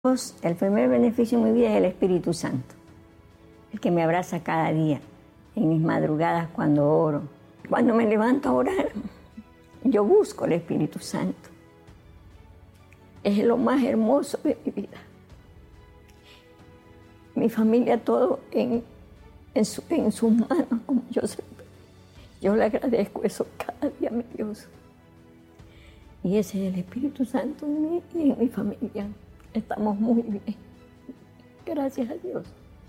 El primer beneficio en mi vida es el Espíritu Santo, el que me abraza cada día, en mis madrugadas cuando oro. Cuando me levanto a orar, yo busco el Espíritu Santo. Es lo más hermoso de mi vida. Mi familia, todo en sus manos, como yo siempre. Yo le agradezco eso cada día, mi Dios. Y ese es el Espíritu Santo en mí y en mi familia. Estamos muy bien. Gracias a Dios.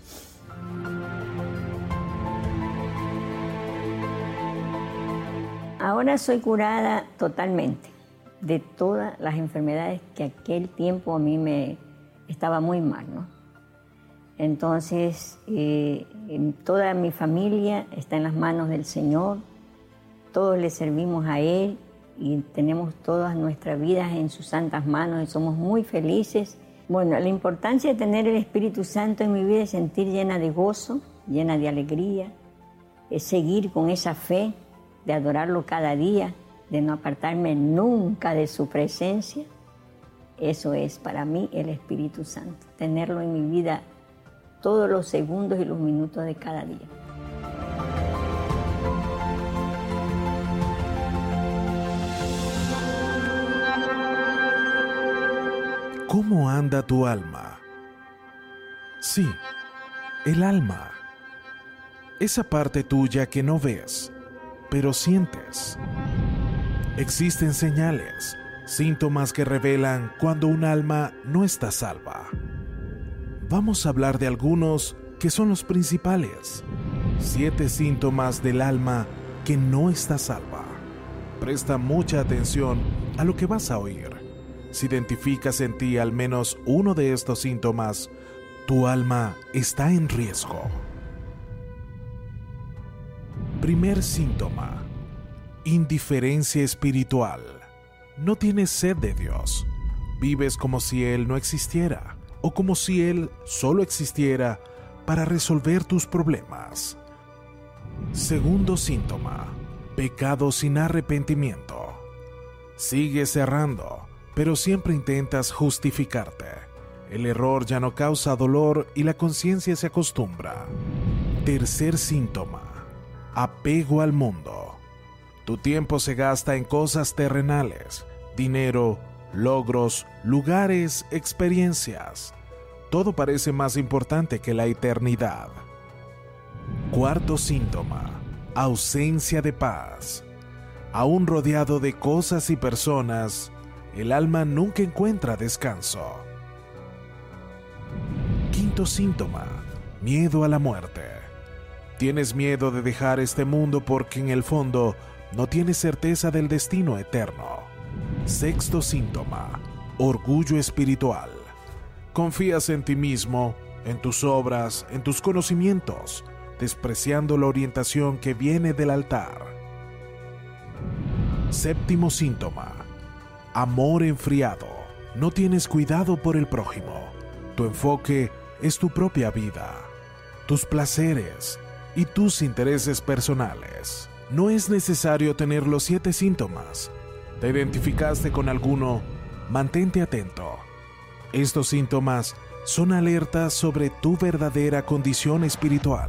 Ahora soy curada totalmente de todas las enfermedades que aquel tiempo a mí me estaba muy mal, ¿no? Entonces, toda mi familia está en las manos del Señor. Todos le servimos a Él y tenemos todas nuestras vidas en sus santas manos y somos muy felices. Bueno, la importancia de tener el Espíritu Santo en mi vida es sentir llena de gozo, llena de alegría, es seguir con esa fe de adorarlo cada día, de no apartarme nunca de su presencia. Eso es para mí el Espíritu Santo, tenerlo en mi vida todos los segundos y los minutos de cada día. ¿Cómo anda tu alma? Sí, el alma. Esa parte tuya que no ves, pero sientes. Existen señales, síntomas que revelan cuando un alma no está salva. Vamos a hablar de algunos que son los principales. 7 síntomas del alma que no está salva. Presta mucha atención a lo que vas a oír. Si identificas en ti al menos uno de estos síntomas, tu alma está en riesgo. Primer síntoma: indiferencia espiritual. No tienes sed de Dios. Vives como si Él no existiera, o como si Él solo existiera para resolver tus problemas. Segundo síntoma: pecado sin arrepentimiento. Sigues errando, pero siempre intentas justificarte. El error ya no causa dolor y la conciencia se acostumbra. Tercer síntoma: apego al mundo. Tu tiempo se gasta en cosas terrenales, dinero, logros, lugares, experiencias. Todo parece más importante que la eternidad. Cuarto síntoma: ausencia de paz. Aún rodeado de cosas y personas, el alma nunca encuentra descanso. Quinto síntoma: miedo a la muerte. Tienes miedo de dejar este mundo porque en el fondo no tienes certeza del destino eterno. Sexto síntoma: orgullo espiritual. Confías en ti mismo, en tus obras, en tus conocimientos, despreciando la orientación que viene del altar. Séptimo síntoma: amor enfriado. No tienes cuidado por el prójimo. Tu enfoque es tu propia vida, tus placeres y tus intereses personales. No es necesario tener los 7 síntomas. ¿Te identificaste con alguno? Mantente atento. Estos síntomas son alertas sobre tu verdadera condición espiritual.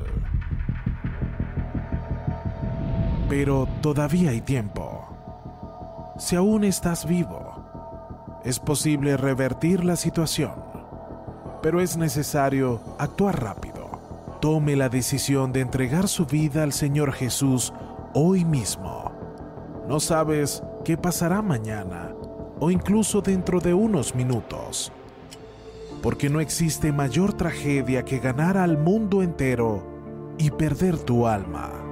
Pero todavía hay tiempo. Si aún estás vivo, es posible revertir la situación, pero es necesario actuar rápido. Tome la decisión de entregar su vida al Señor Jesús hoy mismo. No sabes qué pasará mañana o incluso dentro de unos minutos, porque no existe mayor tragedia que ganar al mundo entero y perder tu alma.